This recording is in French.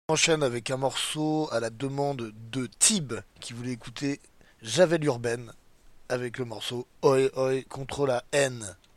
Enchaîne avec un morceau à la demande de Tib qui voulait écouter Javel Urbaine avec le morceau Oi Oi contre la haine.